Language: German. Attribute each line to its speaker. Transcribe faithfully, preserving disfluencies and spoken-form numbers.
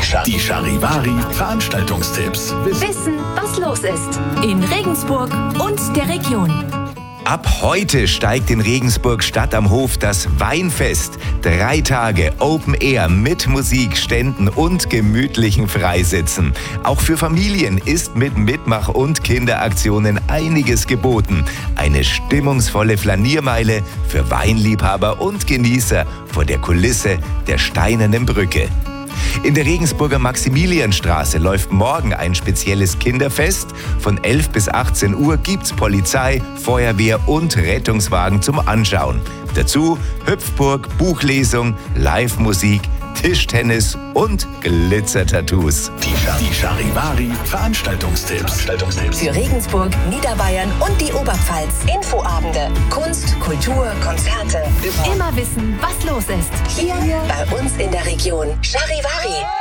Speaker 1: Die Charivari Veranstaltungstipps.
Speaker 2: Wissen, was los ist in Regensburg und der Region.
Speaker 3: Ab heute steigt in Regensburg Stadt am Hof das Weinfest. Drei Tage Open Air mit Musik, Ständen und gemütlichen Freisitzen. Auch für Familien ist mit Mitmach- und Kinderaktionen einiges geboten. Eine stimmungsvolle Flaniermeile für Weinliebhaber und Genießer vor der Kulisse der Steinernen Brücke. In der Regensburger Maximilianstraße läuft morgen ein spezielles Kinderfest. Von elf bis achtzehn Uhr gibt's Polizei, Feuerwehr und Rettungswagen zum Anschauen. Dazu Hüpfburg, Buchlesung, Live-Musik, Tischtennis und Glitzer-Tattoos.
Speaker 1: Die Charivari Veranstaltungstipps.
Speaker 2: Für Regensburg, Niederbayern und die Oberpfalz. Infoabende, Kunst, Kultur, Konzerte. Immer wissen, was los ist. Hier bei uns in der Region. Charivari.